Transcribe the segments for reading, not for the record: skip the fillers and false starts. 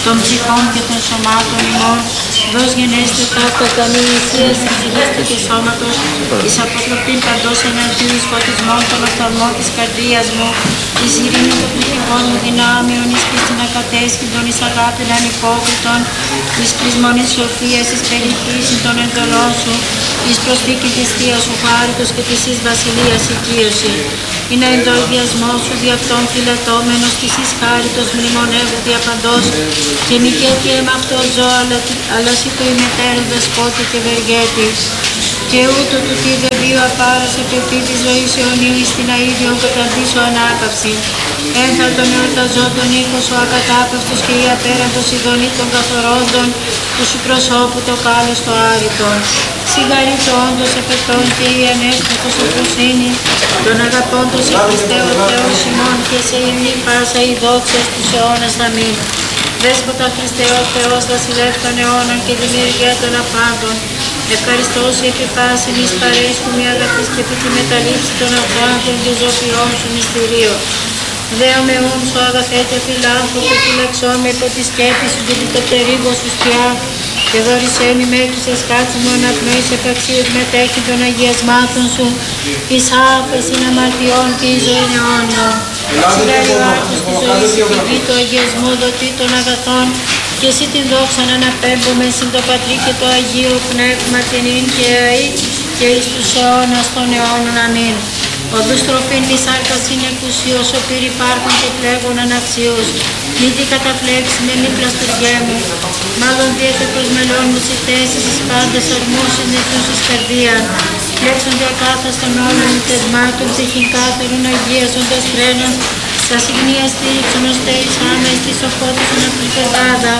των ψυχών και των σωμάτων ημών, δώσ' γενέστε ταύτα καμή ησίας εξηγήστε και σώματος, εις αποτροπήν παντός εναντίου εις φωτισμών των οφθαλμών της καρδίας μου, εις ειρήνη των πληθυκών μου δυνάμεων, εις πίστην ακατέσχυντων, εις αγάπην ανυπόκριτων, εις πρισμών εις σοφίας, εις περιφύσιν των εντολών σου, εις προσθήκη της Θείας σου χάριτος και της εις βασιλείας οικείωση. Είναι εντολδιασμός σου δι' αυτόν φιλετώμενος της εις χάριτος μνημονεύου διαπαντός, και νικέτη αίμα αυτό ζω, αλλά σύ το ημετέρου δεσπότη και βεργέτη. Και ούτω του τι δε βίου απάρασε πεφή της ζωής αιωνίου εις την αΐδιον καταντήσω ανάπαυση. Ένθα τον εορταζόντων οίκος ο ακατάπαυτος και η απέραντος ειδονή των καθορόντων του σου προσώπου το κάλος το άρρητον. Σιγαρή το όντως επετών και η ανέσπατος οφροσύνη, τον αγαπώντος η Χριστέ ο Θεός ημών και σε ειρηνή πάσα η δόξα στους αιώνας αμήν. Δέσποτα Χριστέ ο Θεός βασιλεύ των αιώνων και δημιουργέ των απάντων, ευχαριστώ σου επί πάσιν εις παρέσχου μη αγαθής και επί τη μεταλήψη των αγάπων και ζωοποιών σου μυστηρίο. Δέομαι ούν σου αγαθέ και φιλάνθρωπε, φυλαξώ με υπό τη σκέπη σου και το πτερίγω σου σκιά, και δώρησέ μη μέχρι σε σκάτσι μου αναπνοής επαξίως μετέχει των αγιασμάτων σου, εις άφεσιν αμαρτιών και εις ζωήν αιώνιον. Σιγάρι ο άρτος της ζωής υπηβεί το αγιασμό δοτή των αγαθών, και εσύ την δόξα να αναπέμπουμε συν το Πατρί και το Αγίο Πνεύμα την ίν και αεί και εις τους αιώνας των αιώνων. Αμήν. Οδούς τροφήν μη σάρκας είναι εκουσίως, ο πύρ υπάρχον και πλέγον αναξίως. Μη τι καταφλέξει με μη πλαστουργέ μου, μάλλον διέθε προς μελών μου οι θέσεις εις πάντες ορμούς νεκρούς εις καρδίαν. Πλέξονται ακάθαστον όλων οι θεσμάτων, ψυχήν κάθερον αγίαζοντας τρένων, τα συγνία στήριξον ώστε εις άμες της σοφότησον απληπεδάδα.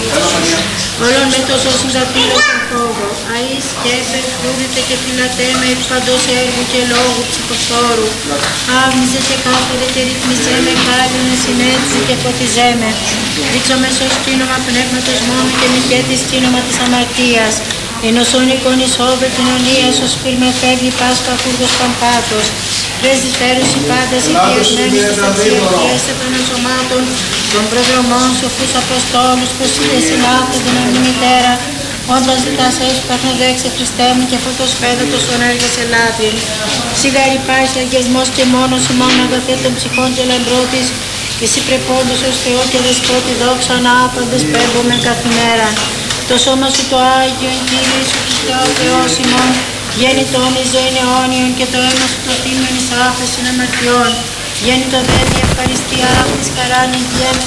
Όλων με τόσο συγκαπήλωσον φόβο, αείς σκέπε, φρούνεται και φυλατέμε επί παντός έργου και λόγου ψυχοφόρου. Άβνιζε και κάθερε και ρυθμισέ με, χάλινε συνέτησε και φωτιζέ με. Δείξω μέσω σκήνομα πνεύματος μόνο και νικέτη σκήνομα της αμαρτίας. Ενωσόν εικόν εισόβε κοινωνίας, ως πυρ με φεύγει πάσχα κούρδος παμπάτος. Πρέσδης φέρους οι πάντας οι διασμένες της αξιωτίας των ενσωμάτων, των προδρομών σοφούς Αποστόλους, πως είδες συνάπτοντον αμνή μητέρα, όντας ζητάς έσου καθοδέξε Χριστέ μου και φωτός φέδωτος ον έργας ελάτην. Σιγάρι υπάρχει αγιασμός και μόνος ημών αγαθέ των ψυχών και λαμπρότης, εσύ πρεπόντος ως Θεό και Δεσπότη δόξα ανάπαντες πέμπομαι καθημέρα. Το σώμα σου το Άγιο, Κύριε Ιησού Χριστέ ο Θεός ημών, γέννητον εις ζωήν αιώνιον και το αίμα σου το θύμιον εις άφεσιν αμαρτιών. Γέννητο δε η ευχαριστία αυτής χαράν υγιέν.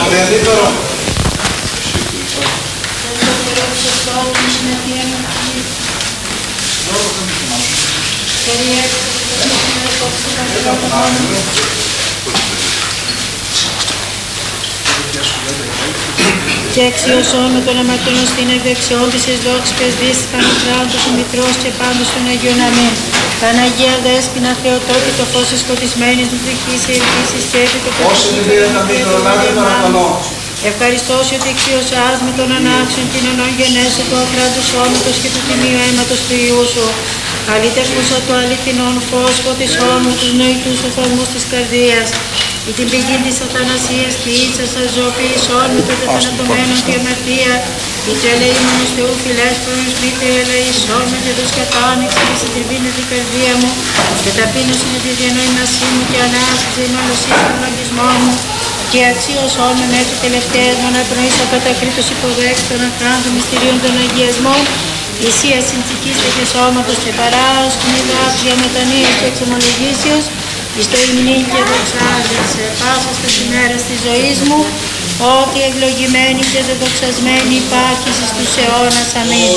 Και αξιώσον με τον αμαρτωλό στην ευδεξιόν της εις δόξης πεσδής Παναγιώτος ο Μητρός και πάντως των Αγίων. Αμήν. Παναγία Δέσποινα Θεοτόκη το φως της σκοτισμένης μου ψυχής η ελπίση σκέπη το παρακαλώ. Ευχαριστώ σου ότι εξιώσας με τον ανάξιον την ονόν γενέσου του ακράτου σώματος και του τιμίου αίματος του Υιού σου. Αλήτευκουσα το αληθινόν φως φωτισόν μου τους νοητούς οφθαλμούς της καρδίας. Η την πηγή της αθανασίας τη ίτσασα ζωοποιησόν με το τεθανατωμένο τη αμαρτία. Η του ελεήμονος Θεού φιλέσπορος μήτε ελεησόν με και τους κατάνοιξε και συντριβήνε την καρδία μου και ταπείνωσε με τη διανοήμασή μου και ανάσκησε η μαλωσία των λογισμών μου και αξίωσόν με μέχρι τελευταίας μου να προείσω κατακρίτως υποδέξει των ακράντων μυστηρίων των αγιασμών. Ισία συντσικίστε και σώματος και παράως κνηδάψια μετανοίας και εξομολογήσεως εις το υμνήν και δοξάζεσαι πάσα στις ημέρες της ζωής μου, ότι ευλογημένη και δεδοξασμένη υπάρχεις εις τους αιώνας. Αμήν.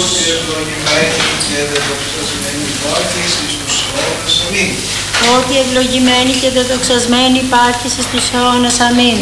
Ότι ευλογημένη και δεδοξασμένη υπάρχεις εις τους αιώνας. Αμήν.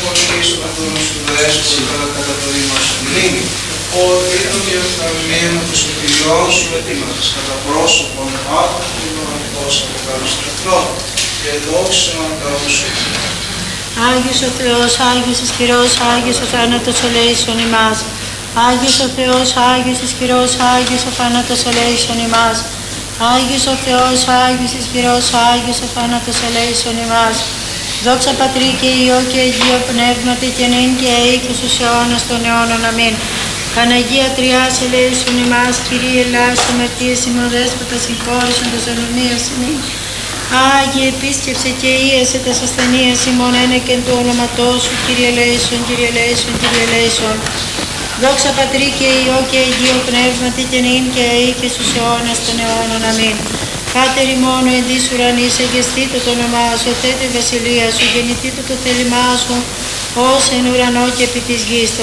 Ότι τον διεφθαρμένο του σωτηριών σου ετοίμασες κατά πρόσωπον άπατον κοινωνικός αποκάλους τεφρό και δόξα τα ούσου. Άγιος ο Θεός, Άγιος ισχυρός, Άγιος ο θάνατος ελέησον ημάς. Άγιος ο Θεός, Άγιος ισχυρός, Άγιος ο θάνατος ελέησον ημάς. Άγιος ο Θεός, Άγιος ισχυρός, Άγιος ο θάνατος ελέησον ημάς. Δόξα Πατρί και Υιό και Αγίο Πνεύματι και νυν και αεί και στους αιώνας των αιώνων. Αμήν. Παναγία Τριάς ελέησον ημάς, Κύριε ελάησον, αμαρτίες ημών δέσποτα συγχώρησον τας ανομίας ημών. Άγιε επίσκεψε και ίεσε τας ασθενείας ημών ένεκεν του όνοματός σου, Κύριε ελέησον, Κύριε ελέησον, Κύριε ελέησον. Δόξα Πατρί και Υιό και Αγίο Πνεύματι και νυν και αεί και στους αιώνας των αιώνων. Αμήν. Πάτερ ημών εν της ουρανής, εγκαιστήτω το όνομά σου, ορθέτω η βασιλεία σου, γεννηθήτω το θέλημά σου, ως εν ουρανό και επί της γης.